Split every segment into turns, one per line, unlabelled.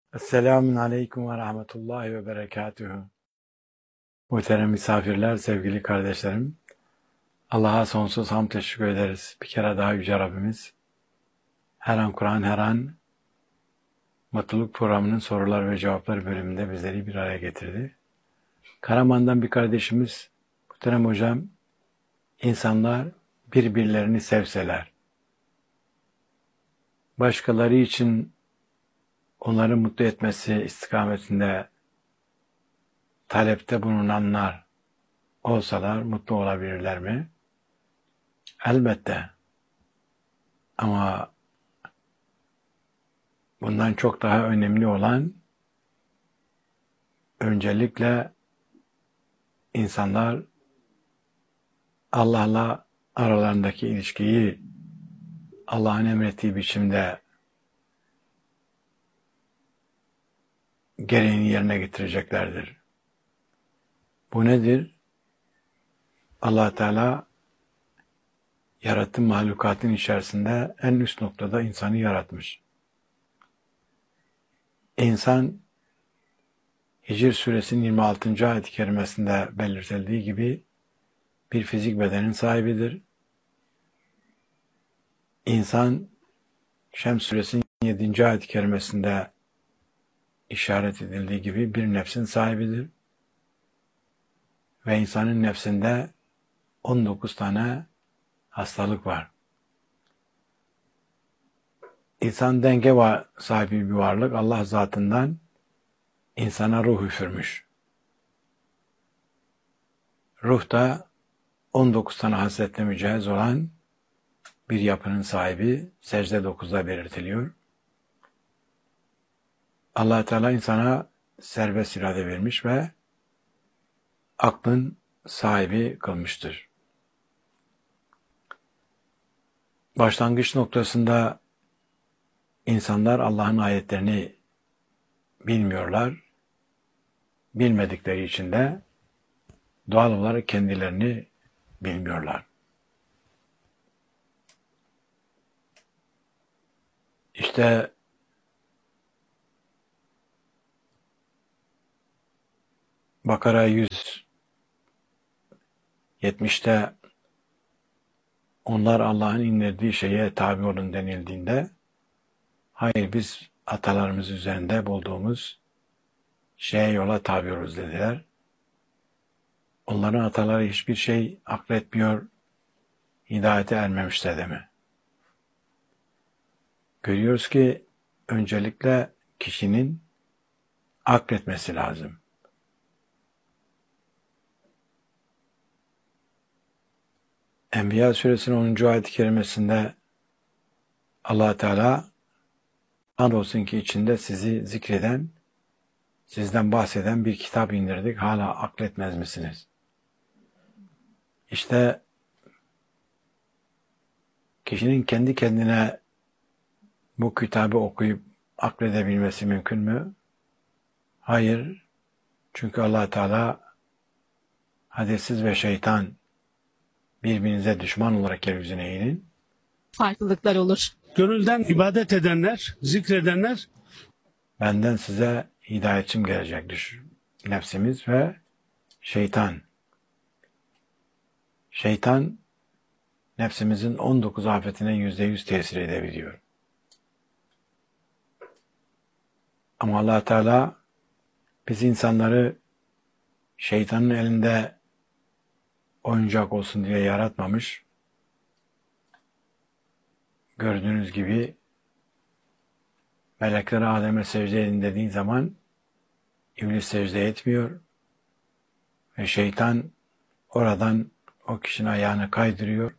Esselamun Aleyküm ve Rahmetullahi ve Berekatühü. Muhterem misafirler, sevgili kardeşlerim. Allah'a sonsuz hamd teşekkür ederiz. Bir kere daha Yüce Rabbimiz her an Kur'an, her an Mutluluk Programı'nın sorular ve cevaplar bölümünde bizleri bir araya getirdi. Karaman'dan bir kardeşimiz, muhterem hocam, insanlar birbirlerini sevseler, başkaları için onları mutlu etmesi istikametinde talepte bulunanlar olsalar mutlu olabilirler mi? Elbette. Ama bundan çok daha önemli olan öncelikle insanlar Allah'la aralarındaki ilişkiyi Allah'ın emrettiği biçimde gereğini yerine getireceklerdir. Bu nedir? Allah Teala yarattığı mahlukatın içerisinde en üst noktada insanı yaratmış. İnsan Hicr suresinin 26. ayet-i kerimesinde belirtildiği gibi bir fizik bedenin sahibidir. İnsan Şems suresinin 7. ayet-i kerimesinde işaret edildiği gibi bir nefsin sahibidir. Ve insanın nefsinde 19 tane hastalık var. İnsan denge sahibi bir varlık. Allah zatından insana ruh üfürmüş. Ruh da 19 tane hasletle mücehhez olan bir yapının sahibi. Secde 9'da belirtiliyor. Allah Teala insana serbest irade vermiş ve aklın sahibi kılmıştır. Başlangıç noktasında insanlar Allah'ın ayetlerini bilmiyorlar. Bilmedikleri için de doğal olarak kendilerini bilmiyorlar. İşte Bakara 170'te onlar Allah'ın indirdiği şeye tabi olun denildiğinde hayır biz atalarımız üzerinde bulduğumuz şeye yola tabi oluruz dediler. Onların ataları hiçbir şey akletmiyor, hidayete ermemişler de mi? Görüyoruz ki öncelikle kişinin akletmesi lazım. Enbiya suresinin 10. ayet-i kerimesinde Allah Teala andolsun ki içinde sizi zikreden, sizden bahseden bir kitap indirdik. Hala akletmez misiniz? İşte kişinin kendi kendine bu kitabı okuyup akledebilmesi mümkün mü? Hayır. Çünkü Allah Teala hadessiz ve şeytan birbirinize düşman olarak yeryüzüne inin.
Farklılıklar olur.
Gönülden ibadet edenler, zikredenler
Benden size hidayetçim gelecektir. Nefsimiz ve şeytan. Şeytan nefsimizin 19 afetine %100 tesir edebiliyor. Ama Allah Teala biz insanları şeytanın elinde oyuncak olsun diye yaratmamış. Gördüğünüz gibi melekler Adem'e secde edin dediği zaman iblis secde etmiyor ve şeytan oradan o kişinin ayağını kaydırıyor.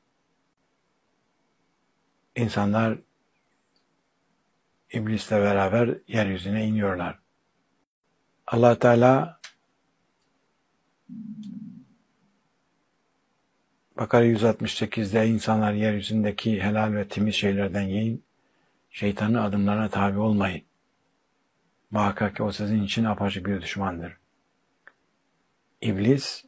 İnsanlar iblisle beraber yeryüzüne iniyorlar. Allah Teala Bakara 168'de insanlar yeryüzündeki helal ve temiz şeylerden yiyin, şeytanın adımlarına tabi olmayın. Muhakkak ki o sizin için apaçık bir düşmandır. İblis,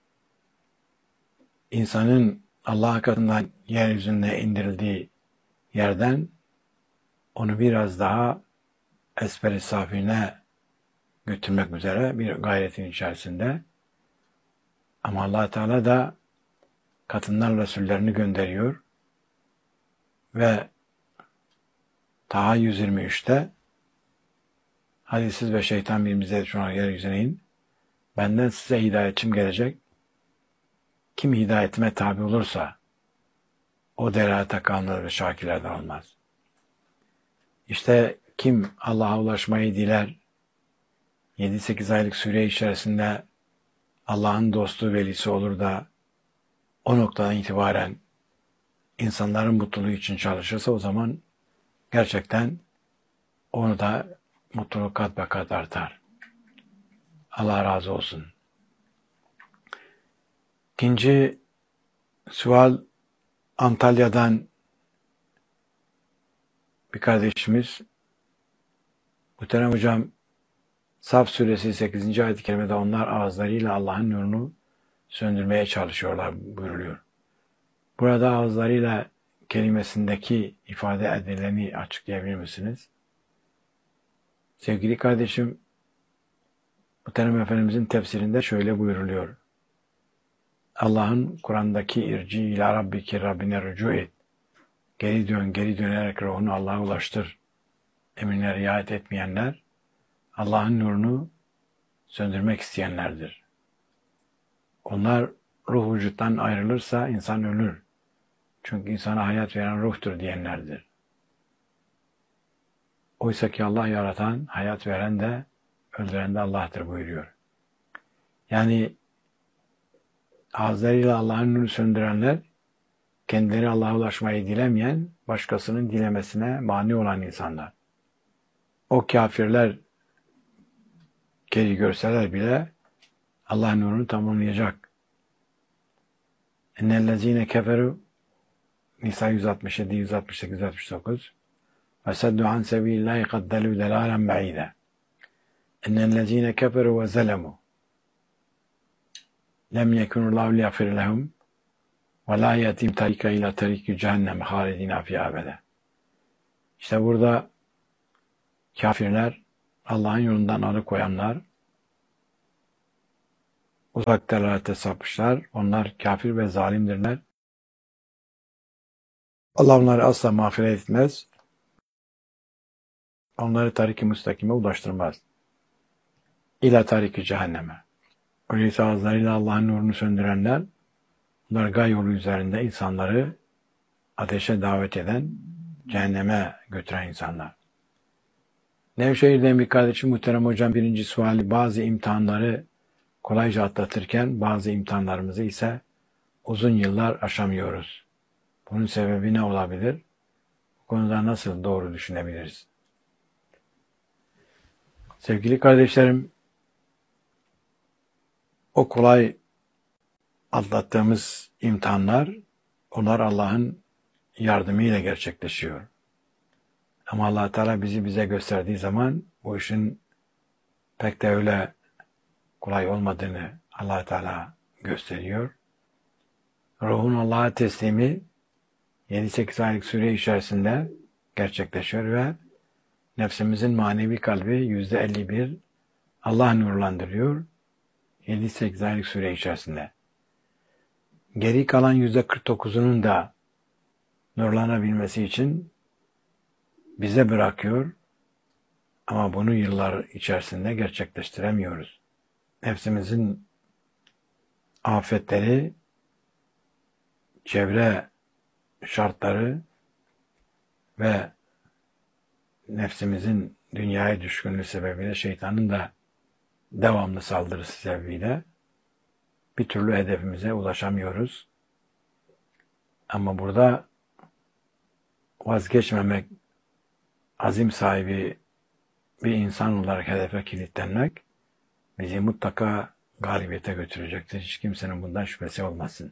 insanın Allah katından yeryüzüne indirildiği yerden onu biraz daha esferi safiline götürmek üzere bir gayretin içerisinde. Ama Allah Teala da katından Resullerini gönderiyor ve Taha 123'te hadi siz ve şeytan birbirinize şu an yeryüzüne in. Benden size hidayetçim gelecek. Kim hidayetime tabi olursa o derahata kalınır ve şakirlerden olmaz. İşte kim Allah'a ulaşmayı diler, 7-8 aylık süre içerisinde Allah'ın dostu velisi olur da o noktadan itibaren insanların mutluluğu için çalışırsa o zaman gerçekten onu da mutluluk kat be kat artar. Allah razı olsun. İkinci sual Antalya'dan bir kardeşimiz. Muhterem hocam, Saf suresi 8. ayet-i kerimede onlar ağızlarıyla Allah'ın nurunu söndürmeye çalışıyorlar buyuruluyor. Burada ağızlarıyla kelimesindeki ifade edileni açıklayabilir misiniz? Sevgili kardeşim, Muhterem Efendimizin tefsirinde şöyle buyuruluyor. Allah'ın Kur'an'daki irci ila rabbiki Rabbine rücu et. Geri dön, geri dönerek ruhunu Allah'a ulaştır. Emirlere riayet etmeyenler, Allah'ın nurunu söndürmek isteyenlerdir. Onlar ruh vücuttan ayrılırsa insan ölür. Çünkü insana hayat veren ruhtur diyenlerdir. Oysa ki Allah yaratan, hayat veren de, öldüren de Allah'tır buyuruyor. Yani ağızlarıyla Allah'ın nurunu söndürenler, kendileri Allah'a ulaşmayı dilemeyen, başkasının dilemesine mani olan insanlar. O kafirler geri görseler bile Allah'ın nurunu tamamlayacak. Ennellezine keferu Nisa 167, 168, 169 ve seddu an sebilillahi kaddelü delalen ba'ide. Ennellezine keferu ve zelemu lem yekunullahu liyagfir lehum ve la yetim tarika ila tariki cehennem halidina fi abede. İşte burada kafirler, Allah'ın yolundan alıkoyanlar, uzak delalete sapmışlar. Onlar kafir ve zalimdirler. Allah onları asla mağfiret etmez. Onları tarik-i müstakime ulaştırmaz. İla tarik-i cehenneme. Öyleyse ağızlarıyla Allah'ın nurunu söndürenler, bunlar gay yolu üzerinde insanları ateşe davet eden, cehenneme götüren insanlar. Nevşehir'den bir kardeşim, muhterem hocam, birinci suali, bazı imtihanları kolayca atlatırken bazı imtihanlarımızı ise uzun yıllar aşamıyoruz. Bunun sebebi ne olabilir? Bu konuda nasıl doğru düşünebiliriz? Sevgili kardeşlerim, o kolay atlattığımız imtihanlar, onlar Allah'ın yardımıyla gerçekleşiyor. Ama Allah Teala bize gösterdiği zaman bu işin pek de öyle kolay olmadığını Allah Teala gösteriyor. Ruhun Allah'a teslimi 7-8 aylık süre içerisinde gerçekleşiyor ve nefsimizin manevi kalbi %51 Allah nurlandırıyor 7-8 aylık süre içerisinde. Geri kalan %49'unun da nurlanabilmesi için bize bırakıyor ama bunu yıllar içerisinde gerçekleştiremiyoruz. Nefsimizin afetleri, çevre şartları ve nefsimizin dünyaya düşkünlüğü sebebiyle şeytanın da devamlı saldırısı sebebiyle bir türlü hedefimize ulaşamıyoruz. Ama burada vazgeçmemek, azim sahibi bir insan olarak hedefe kilitlenmek bizi mutlaka galibiyete götürecektir. Hiç kimsenin bundan şüphesi olmasın.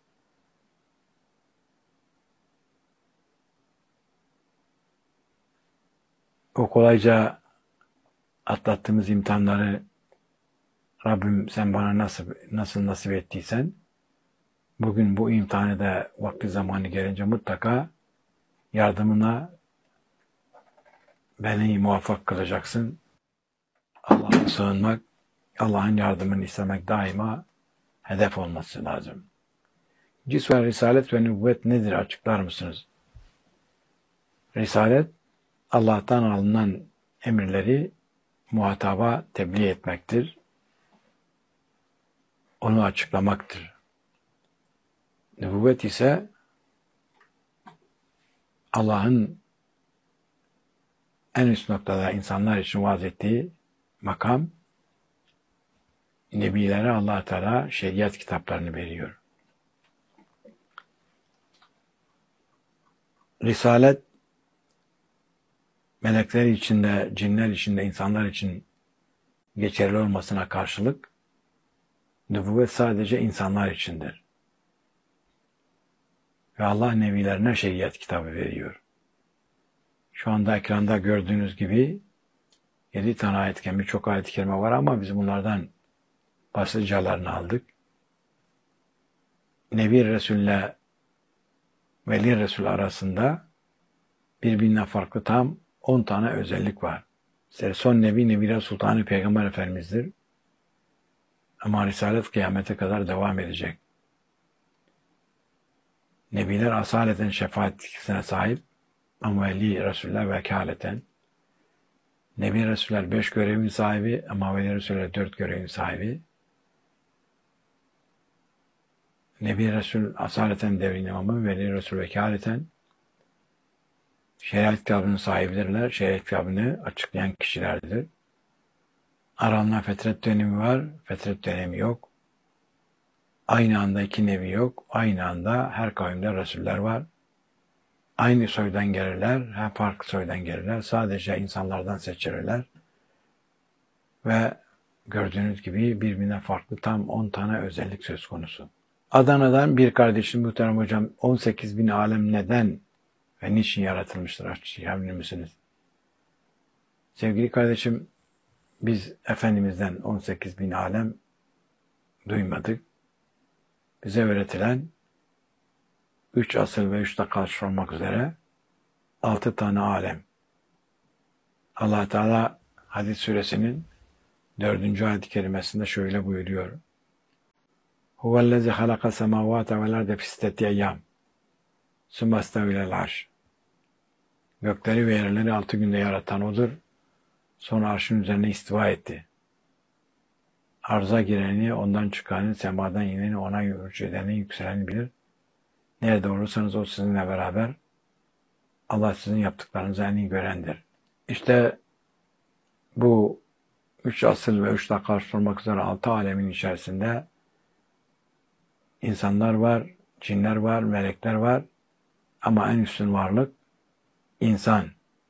O kolayca atlattığımız imtihanları Rabbim sen bana nasıl nasip ettiysen bugün bu imtihanı da vakti zamanı gelince mutlaka yardımına beni muvaffak kılacaksın. Allah'a sığınmak, Allah'ın yardımını istemek daima hedef olması lazım. Cisve, risalet ve nübüvvet nedir? Açıklar mısınız? Risalet, Allah'tan alınan emirleri muhataba tebliğ etmektir. Onu açıklamaktır. Nübüvvet ise Allah'ın en üst noktada insanlar için vaaz ettiği makam, nebilere Allah Teala şeriat kitaplarını veriyor. Risalet, melekler içinde, cinler içinde, insanlar için geçerli olmasına karşılık, nübüvvet sadece insanlar içindir. Ve Allah nebilerine şeriat kitabı veriyor. Şu anda ekranda gördüğünüz gibi 7 tane ayet-i kerime, birçok ayet-i kerime var ama biz bunlardan başlıcalarını aldık. Nebi Resul'le Veli Resul arasında birbirinden farklı tam 10 tane özellik var. İşte son Nebi, Nebi Sultanı Peygamber Efendimiz'dir. Ama Risalet kıyamete kadar devam edecek. Nebiler asaleten şefaat yetkisine sahip ama Veli Resuller vekaleten. Nebi Resuller 5 görevin sahibi ama Veli Resuller 4 görevin sahibi. Nebi Resul asaleten devrin imamı, Veli Resul vekaleten şeriat kitabının sahibidirler. Şeriat kitabını açıklayan kişilerdir. Aralarında fetret dönemi var, fetret dönemi yok. Aynı anda 2 nebi yok. Aynı anda her kavimde Resuller var. Aynı soydan gelirler, her farklı soydan gelirler. Sadece insanlardan seçilirler. Ve gördüğünüz gibi birbirine farklı tam 10 tane özellik söz konusu. Adana'dan bir kardeşim muhterem hocam, 18 bin alem neden ve niçin yaratılmıştır? Açıklayabilir misiniz? Sevgili kardeşim, biz Efendimiz'den 18 bin alem duymadık. Bize öğretilen 3 asıl ve 3 takasür olmak üzere 6 tane alem. Allah Teala Hadid suresinin 4. ayet-i kerimesinde şöyle buyuruyor. Huvellezî halaka semâvâte vel arde fi sitteti eyyâm. Sümme istevâ ilel arş. Gökleri ve yerleri 6 günde yaratan O'dur. Sonra arşın üzerine istiva etti. Arza gireni, ondan çıkanı, semadan ineni, ona yürücü edeni, yükseleni bilir. Nerede olursanız o sizinle beraber. Allah sizin yaptıklarınızı en iyi görendir. İşte bu 3 asıl ve 3 takasür olmak üzere 6 alemin içerisinde insanlar var, cinler var, melekler var ama en üstün varlık insan.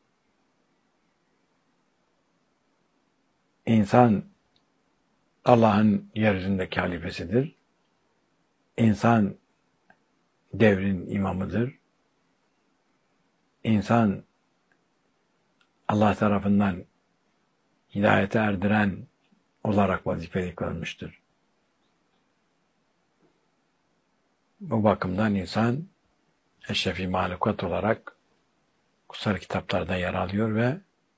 İnsan Allah'ın yeryüzündeki halifesidir. İnsan devrin imamıdır. İnsan Allah tarafından hidayete erdiren olarak vazifeli kılınmıştır. Bu bakımdan insan eşrefi mahlukat olarak kutsal kitaplarda yer alıyor ve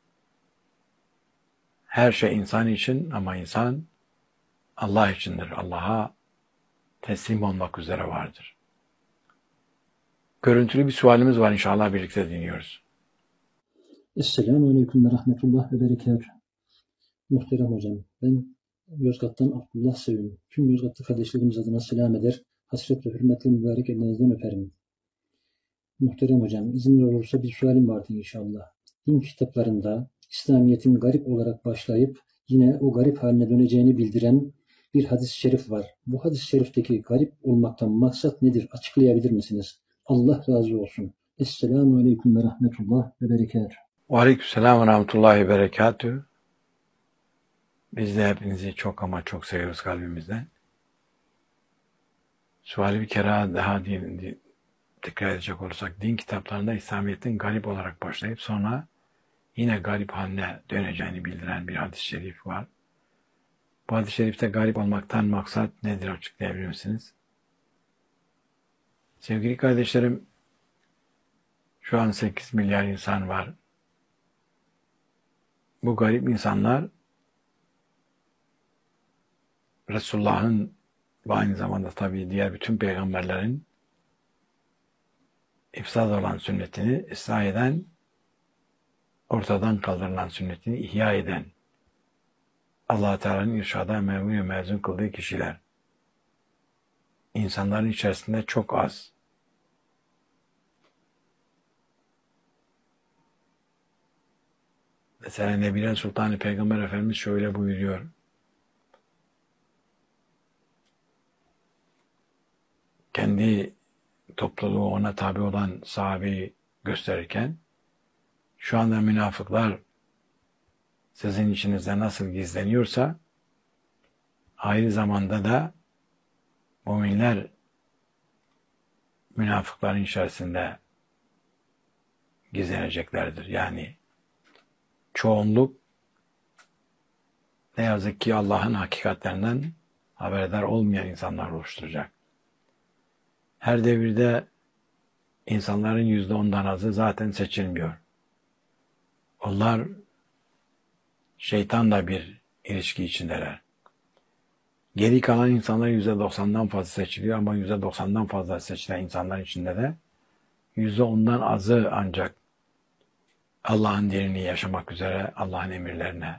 her şey insan için ama insan Allah içindir. Allah'a teslim olmak üzere vardır. Görüntülü bir sualimiz var, inşallah birlikte dinliyoruz.
Esselamu Aleyküm ve Rahmetullah ve Berekatuhu. Muhterem hocam, ben Yozgat'tan Abdullah Sevim. Tüm Yozgatlı kardeşlerimiz adına selam eder, hasret ve hürmetle mübarek ellerinizden öperim. Muhterem hocam, izinli olursa bir sualim vardı inşallah. Din kitaplarında İslamiyet'in garip olarak başlayıp yine o garip haline döneceğini bildiren bir hadis-i şerif var. Bu hadis-i şerifteki garip olmaktan maksat nedir? Açıklayabilir misiniz? Allah razı olsun. Esselamu Aleyküm ve Rahmetullah ve Berekatuhu.
Ve aleykümselam ve rahmetullahi ve berekatuhu. Biz de hepinizi çok ama çok seviyoruz kalbimizden. Suali bir kere daha tekrar edecek olursak, din kitaplarında İslamiyet'in garip olarak başlayıp sonra yine garip haline döneceğini bildiren bir hadis-i şerif var. Bu hadis-i şerifte garip olmaktan maksat nedir, açıklayabilir misiniz? Sevgili kardeşlerim, şu an 8 milyar insan var. bu garip insanlar Resulullah'ın ve aynı zamanda tabii diğer bütün peygamberlerin ifsad olan sünnetini ıslah eden, ortadan kaldırılan sünnetini ihya eden, Allah Teala'nın irşada memur ve mezun kıldığı kişiler insanların içerisinde çok az. Mesela Nebile Sultan-ı Peygamber Efendimiz şöyle buyuruyor. Kendi topluluğu ona tabi olan sahabeyi gösterirken, şu anda münafıklar sizin içinizde nasıl gizleniyorsa, aynı zamanda da müminler münafıkların içerisinde gizleneceklerdir. Yani çoğunluk ne yazık ki Allah'ın hakikatlerinden haberdar olmayan insanlar oluşturacak. Her devirde insanların %10'dan azı zaten seçilmiyor. Onlar şeytanla bir ilişki içindeler. Geri kalan insanlar %90'dan fazla seçiliyor ama %90'dan fazla seçilen insanlar içinde de %10'dan azı ancak Allah'ın dinini yaşamak üzere Allah'ın emirlerine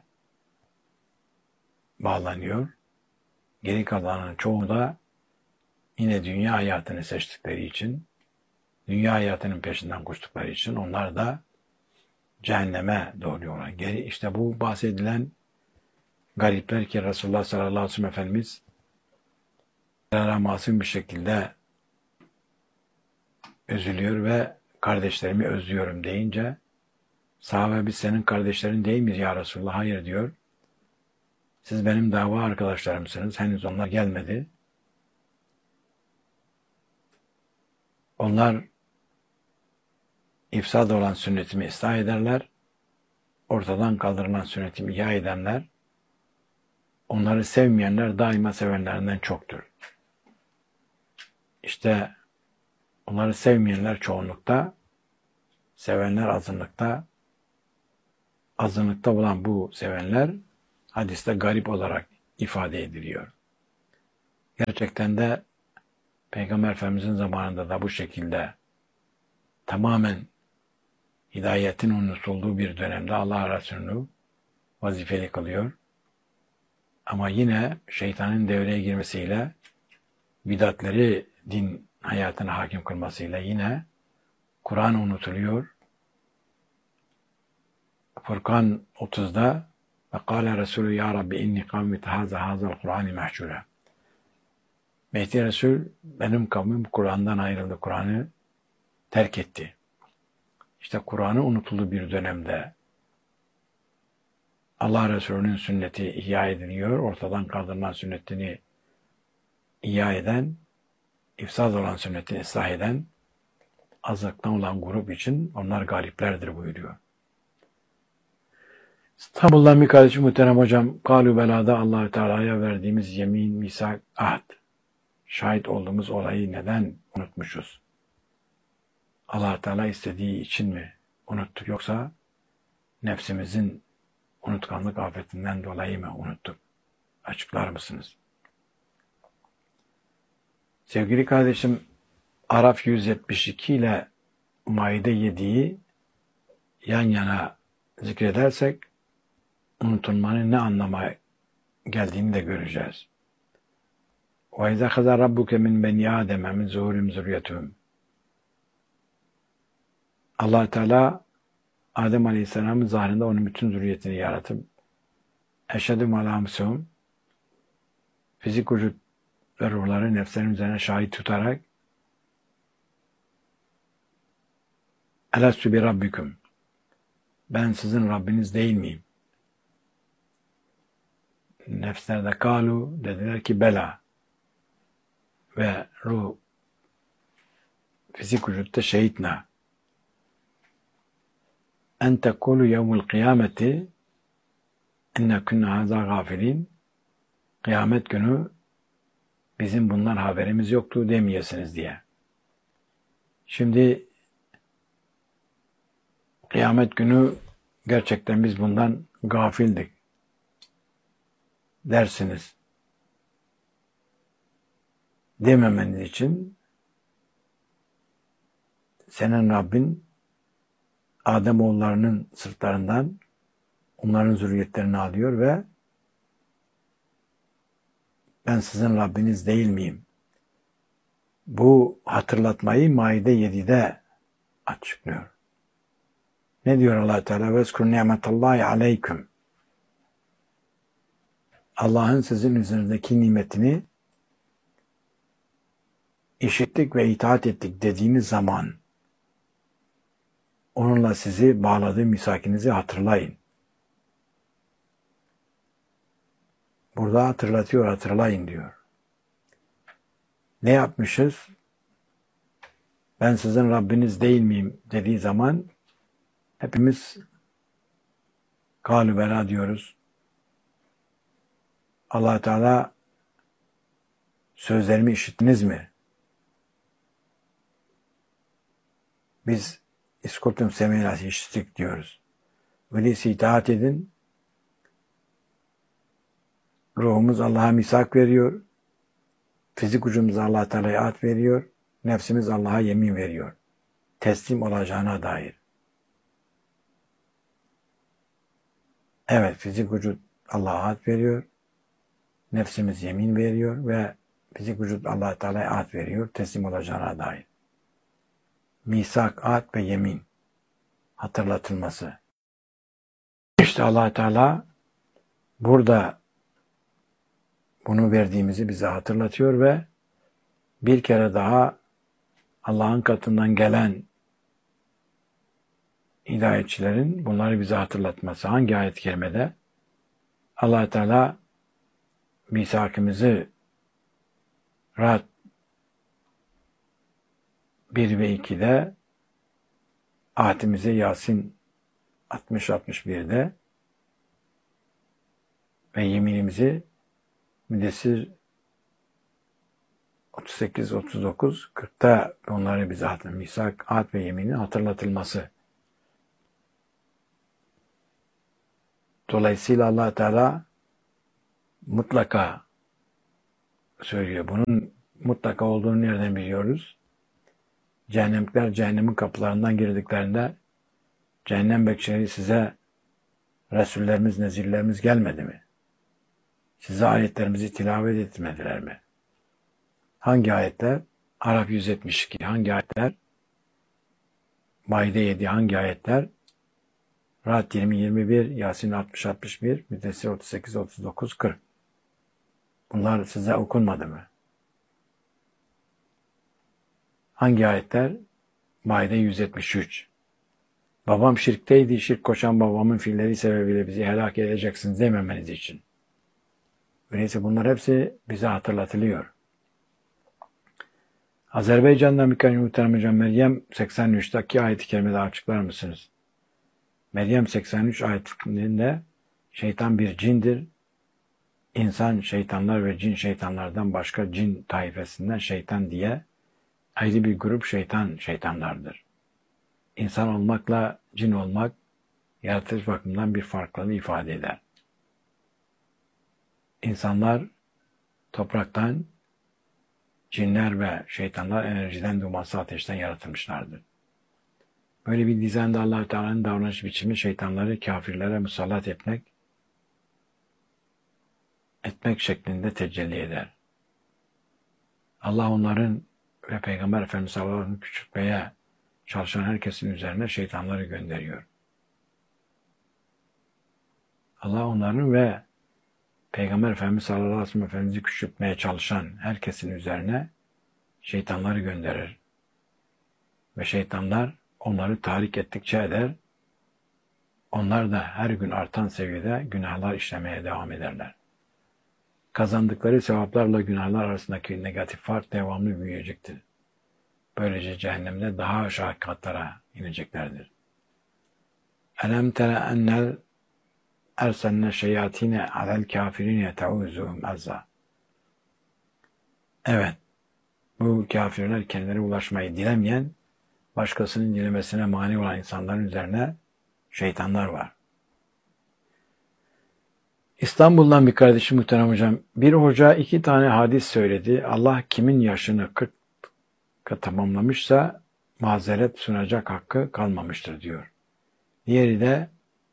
bağlanıyor. Geri kalanın çoğu da yine dünya hayatını seçtikleri için, dünya hayatının peşinden koştukları için onlar da cehenneme doğruyorlar. İşte bu bahsedilen garipler ki Resulullah sallallahu aleyhi ve sellem Efendimiz masum bir şekilde üzülüyor ve kardeşlerimi özlüyorum deyince sahabe biz senin kardeşlerin değil miyiz ya Resulullah? Hayır diyor. Siz benim dava arkadaşlarımsınız. Henüz onlar gelmedi. Onlar ifsad olan sünnetimi ıslah ederler. Ortadan kaldırılan sünnetimi ihya edenler, onları sevmeyenler daima sevenlerinden çoktur. İşte onları sevmeyenler çoğunlukta, sevenler azınlıkta, azınlıkta olan bu sevenler hadiste garip olarak ifade ediliyor. Gerçekten de Peygamber Efendimiz'in zamanında da bu şekilde tamamen hidayetin unutulduğu bir dönemde Allah Resulü'nü vazifeli kılıyor. Ama yine şeytanın devreye girmesiyle, bidatleri din hayatına hakim kılmasıyla yine Kur'an unutuluyor. Furkan 30'da ve kâle Resulü ya Rabbi inni kavmi hazal Kur'an-ı mahşûre. Mehdi Resul benim kavmim Kur'an'dan ayrıldı, Kur'an'ı terk etti. İşte Kur'an'ı unutulduğu bir dönemde Allah Resulü'nün sünneti ihya ediliyor, ortadan kaldırılan sünnetini ihya eden, ifsad olan sünnetini ıslah eden, azlıktan olan grup için onlar galiplerdir buyuruyor. İstanbul'dan bir kardeşim muhterem hocam, Kalu Bela'da Allah-u Teala'ya verdiğimiz yemin, misak, ahd, şahit olduğumuz olayı neden unutmuşuz? Allah Teala istediği için mi unuttuk yoksa nefsimizin unutkanlık afetinden dolayı mı unuttuk? Açıklar mısınız? Sevgili kardeşim, Araf 172 ile Maide 7'yi yan yana zikredersek unutulmanın ne anlama geldiğini de göreceğiz. وَاِذَا خَذَا رَبُّكَ مِنْ بَنِي آدَمَ مِنْ زُهُورِهِمْ ذُرِّيَّتَهُمْ. Allah Teala Adem Aleyhisselam'ın zahrında onun bütün zürriyetini yaratıp eşhedü malamsum fizik vücut ve ruhları nefslerin üzerine şahit tutarak elestü bi rabbiküm, ben sizin Rabbiniz değil miyim? Nefsler de kalu, dediler ki bela, ve ruh fizik vücutta şehitna en tekulu yevmul kıyameti enne künne haza gafilin, kıyamet günü bizim bundan haberimiz yoktu demeyesiniz diye. Şimdi kıyamet günü gerçekten biz bundan gafildik dersiniz dememeniz için senin Rabbin Ademoğullarının sırtlarından onların zürriyetlerini alıyor ve ben sizin Rabbiniz değil miyim? Bu hatırlatmayı Maide 7'de açıklıyor. Ne diyor Allah Teala? Vezkur nimetallahi aleyküm. Allah'ın sizin üzerindeki nimetini işittik ve itaat ettik dediğiniz zaman onunla sizi bağladığı misakinizi hatırlayın. Burada hatırlatıyor, hatırlayın diyor. Ne yapmışız? Ben sizin Rabbiniz değil miyim dediği zaman hepimiz kâlü bela diyoruz. Allah Teala sözlerimi işittiniz mi? Biz İskotum seminası işittik diyoruz. Öyleyse itaat edin. Ruhumuz Allah'a misak veriyor. Fizik ucumuz Allah Teala'ya at veriyor. Nefsimiz Allah'a yemin veriyor. Teslim olacağına dair. Evet, fizik vücut Allah'a at veriyor. Nefsimiz yemin veriyor ve fizik vücut Allah Teala'ya at veriyor. Teslim olacağına dair. Misak, at ve yemin hatırlatılması. İşte Allah Teala burada bunu verdiğimizi bize hatırlatıyor ve bir kere daha Allah'ın katından gelen hidayetçilerin bunları bize hatırlatması. Hangi ayet-i kerimede? Allah Teala misakımızı Ra'd 1 ve 2'de, ahdimizi Yasin 60-61'de ve yeminimizi Müddessir 38-39-40'ta onları bize hatırlatması. Misak, ahd ve yeminin hatırlatılması. Dolayısıyla Allah Teala mutlaka söylüyor. Bunun mutlaka olduğunu nereden biliyoruz? Cehennemlikler cehennemin kapılarından girdiklerinde cehennem bekçileri size Resullerimiz, nezirlerimiz gelmedi mi? Size ayetlerimizi tilavet etmediler mi? Hangi ayetler? Araf 172. Hangi ayetler? Maide 7. Hangi ayetler? Ra'd 20-21, Yasin 60-61, Müddessir 38-39-40. Bunlar size okunmadı mı? Hangi ayetler? Maide 173. Babam şirkteydi, şirk koşan babamın fiilleri sebebiyle bizi helak edeceksiniz dememeniz için. Öyleyse bunlar hepsi bize hatırlatılıyor. Azerbaycan'dan birkaç muhterem hocam, Meryem 83'teki ayet-i kerimede açıklar mısınız? Meryem 83 ayetinde şeytan bir cindir. İnsan şeytanlar ve cin şeytanlardan başka cin taifesinden şeytan diye ayrı bir grup şeytanlardır. İnsan olmakla cin olmak yaratılış bakımından bir farklılığı ifade eder. İnsanlar topraktan, cinler ve şeytanlar enerjiden, dumansı ateşten yaratılmışlardır. Böyle bir düzende Allah-u Teala'nın davranış biçimi şeytanları kafirlere musallat etmek şeklinde tecelli eder. Allah onların ve Peygamber Efendimiz sallallahu aleyhi ve sellem'i küçültmeye çalışan herkesin üzerine şeytanları gönderiyor. Allah onların ve Peygamber Efendimiz sallallahu aleyhi ve sellem Efendimiz'i küçültmeye çalışan herkesin üzerine şeytanları gönderir. Ve şeytanlar onları tahrik ettikçe eder. Onlar da her gün artan seviyede günahlar işlemeye devam ederler. Kazandıkları sevaplarla günahlar arasındaki negatif fark devamlı büyüyecektir. Böylece cehennemde daha aşağı katlara ineceklerdir. Elem tere ennel ersenne şeyatine alel kafirine teuzuhum azza. Evet, bu kafirler kendilerine ulaşmayı dilemeyen, başkasının dilemesine mani olan insanların üzerine şeytanlar var. İstanbul'dan bir kardeşim muhterem hocam. Bir hoca 2 tane hadis söyledi. Allah kimin yaşını 40 tamamlamışsa mazeret sunacak hakkı kalmamıştır diyor. Diğeri de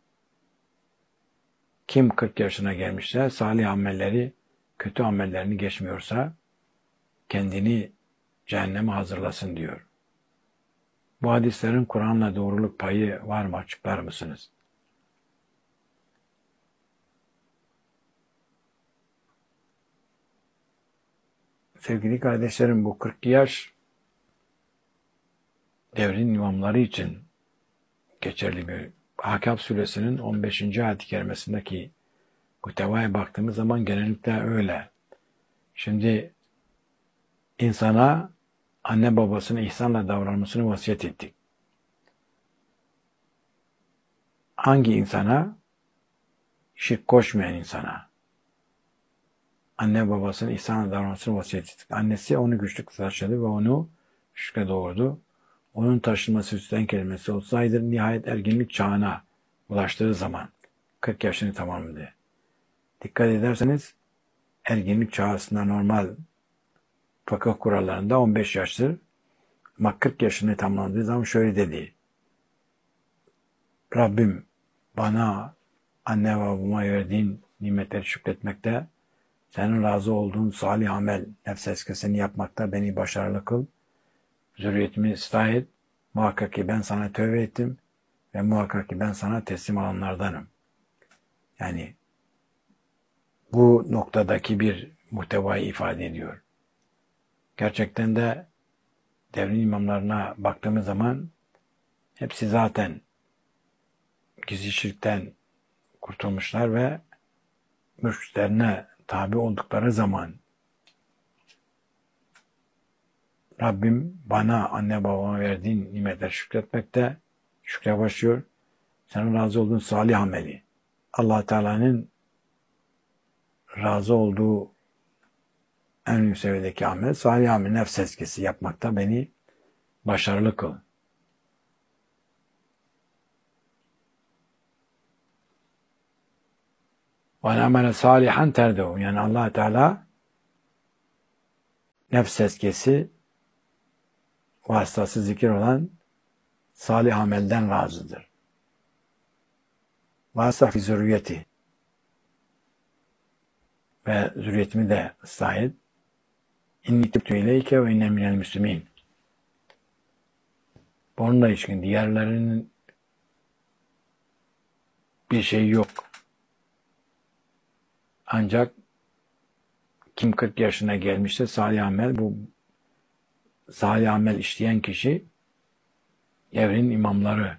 kim 40 yaşına gelmişse salih amelleri, kötü amellerini geçmiyorsa kendini cehenneme hazırlasın diyor. Bu hadislerin Kur'an'la doğruluk payı var mı? Açıklar mısınız? Sevgili kardeşlerim, bu 40 yaş devrin imamları için geçerli bir Ahkâb suresinin 15. ayet-i kerimesindeki muhtevaya baktığımız zaman genellikle öyle. Şimdi insana anne babasına ihsanla davranmasını vasiyet ettik. Hangi insana? Şirk koşmayan insana. Anne babasına ihsanla davranmasını vasiyet ettik. Annesi onu güçlük taşıdı ve onu şükre doğurdu. Onun taşınması üstten kelimesi olsaydı nihayet erginlik çağına ulaştığı zaman 40 yaşını tamamladı. Dikkat ederseniz erginlik çağı aslında normal fıkıh kurallarında 15 yaştır. Ama 40 yaşını tamamladığı zaman şöyle dedi. Rabbim bana anne ve babama verdiğin nimetleri şükretmekte, senin razı olduğun salih amel, nefs eskisini yapmakta beni başarılı kıl. Zürriyetimi ıslah et. Muhakkak ki ben sana tövbe ettim ve muhakkak ki ben sana teslim olanlardanım. Yani bu noktadaki bir muhtevayı ifade ediyor. Gerçekten de devrin imamlarına baktığımız zaman hepsi zaten gizli şirkten kurtulmuşlar ve mürşitlerine tabi oldukları zaman Rabbim bana anne babama verdiğin nimetler şükretmekte şükre başlıyor. Senin razı olduğun salih ameli. Allah Teala'nın razı olduğu en büyük seviyedeki amel salih amel, nefs eskisi yapmakta beni başarılı kıl. Ve amele salihan terdehu. Yani Allah Teala nefs eskisi vasıtası zikir olan salih amelden razıdır. Vasıta fi zürriyeti ve zürriyetimi de ıslah et. İnni tübtü ileyke ve inne minel müslümin. Bununla ilişkin diğerlerinin bir şeyi yok. Ancak kim 40 yaşına gelmişse salih amel, bu salih amel işleyen kişi devrin imamları.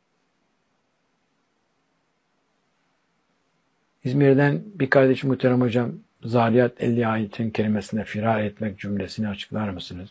İzmir'den bir kardeşim muhterem hocam, Zariyat 50 ayetin kelimesine firar etmek cümlesini açıklar mısınız?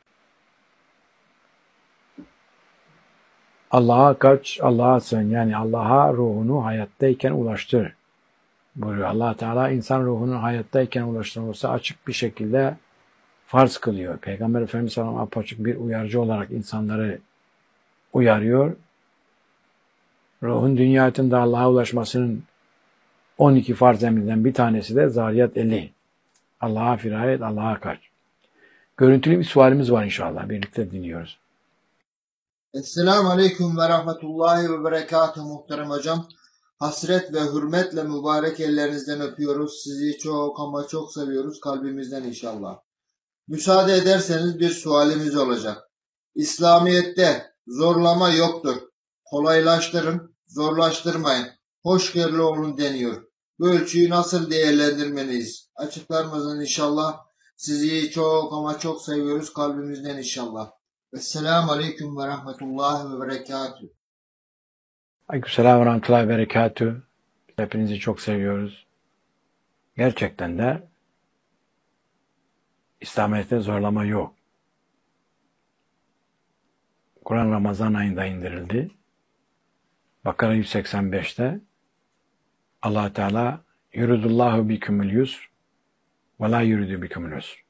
Allah'a kaç, Allah'a sığın. Yani Allah'a ruhunu hayattayken ulaştır buyuruyor. Allah Teala insan ruhunun hayattayken ulaştırılması açık bir şekilde farz kılıyor. Peygamber Efendimiz sallallahu aleyhi ve sellem apaçık bir uyarıcı olarak insanları uyarıyor. Ruhun dünya hayatında Allah'a ulaşmasının 12 farz emrinden bir tanesi de Zariyat 50. Allah'a firar et, Allah'a kaç. Görüntülü bir sualimiz var inşallah. Birlikte dinliyoruz.
Esselamu Aleyküm ve Rahmetullahi ve Berekatuhu muhterem hocam. Hasret ve hürmetle mübarek ellerinizden öpüyoruz. Sizi çok ama çok seviyoruz kalbimizden inşallah. Müsaade ederseniz bir sualimiz olacak. İslamiyet'te zorlama yoktur. Kolaylaştırın, zorlaştırmayın. Hoşgörülü olun deniyor. Bu ölçüyü nasıl değerlendirmeliyiz? Açıklar mısınız inşallah? Sizi çok ama çok seviyoruz kalbimizden inşallah. Esselamu Aleyküm ve Rahmetullahi ve Berekatuhu.
Aleykümselam ve Rahmetullahi ve Berekatuhu. Hepinizi çok seviyoruz. Gerçekten de İslamiyet'te zorlama yok. Kur'an Ramazan ayında indirildi. Bakara 185'te Allah Teala yuridullahu bikumul yusr ve la yuridu bikumul usr.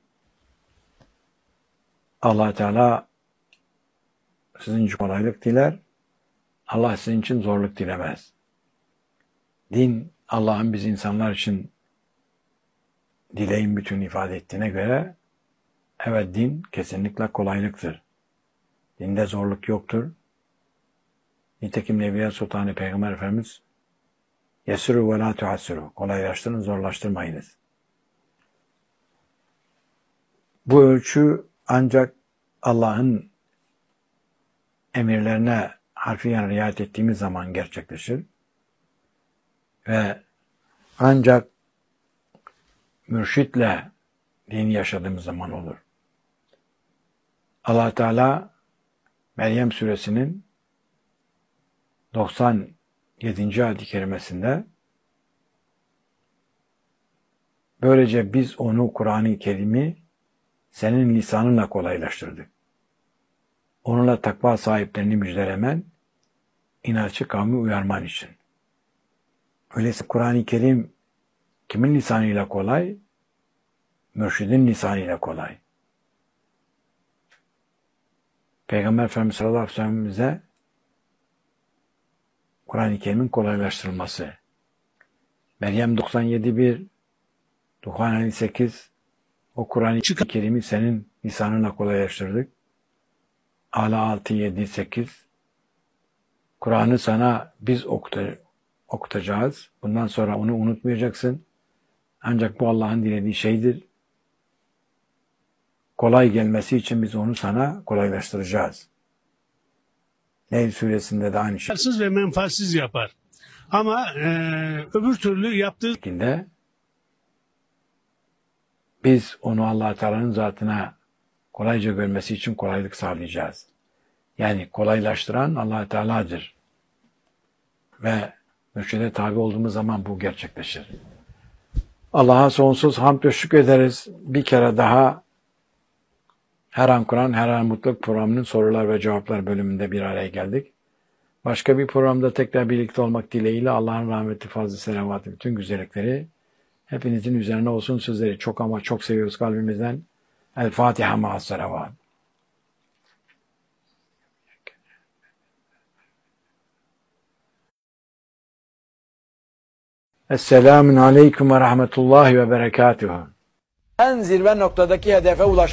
Allah Teala sizin için kolaylık diler. Allah sizin için zorluk dilemez. Din Allah'ın biz insanlar için dileğin bütün ifade ettiğine göre evet, din kesinlikle kolaylıktır. Dinde zorluk yoktur. Nitekim Nebiye Sultanı Peygamber Efendimiz yesiru ve la tuhassiru, kolaylaştırın, zorlaştırmayınız. Bu ölçü ancak Allah'ın emirlerine harfiyen riayet ettiğimiz zaman gerçekleşir ve ancak mürşitle dini yaşadığımız zaman olur. Allah Teala Meryem suresinin 97. ayet-i kerimesinde böylece biz onu, Kur'an-ı Kerim'i senin lisanınla kolaylaştırdık. Onunla takva sahiplerini müjdelemen, inatçı kavmi uyarman için. Öyleyse Kur'an-ı Kerim kimin lisanıyla kolay? Mürşidin lisanıyla kolay. Peygamber Efendimiz sallallahu aleyhi ve sellem bize Kur'an-ı Kerim'in kolaylaştırılması. Meryem 97.1, Duhan 58, o Kur'an-ı Kerim'i senin lisanınla kolaylaştırdık. Ala 6, 7, 8, Kur'an'ı sana biz okutacağız. Bundan sonra onu unutmayacaksın. Ancak bu Allah'ın dilediği şeydir. Kolay gelmesi için biz onu sana kolaylaştıracağız. Nehl suresinde de aynı
Farsız ve menfaatsiz yapar. Ama öbür türlü yaptığı
şekilde biz onu Allah Teala'nın zatına kolayca görmesi için kolaylık sağlayacağız. Yani kolaylaştıran Allah Teala'dır. Ve mürşide tabi olduğumuz zaman bu gerçekleşir. Allah'a sonsuz hamd ve şükür ederiz. Bir kere daha Her An Kur'an, Her An Mutluluk programının sorular ve cevaplar bölümünde bir araya geldik. Başka bir programda tekrar birlikte olmak dileğiyle Allah'ın rahmeti, fazlı selavatı, bütün güzellikleri hepinizin üzerine olsun. Sizleri çok ama çok seviyoruz kalbimizden. El Fatiha ma'as selavat. Esselamun aleyküm ve rahmetullahi ve berekatuhu. En zirve noktadaki hedefe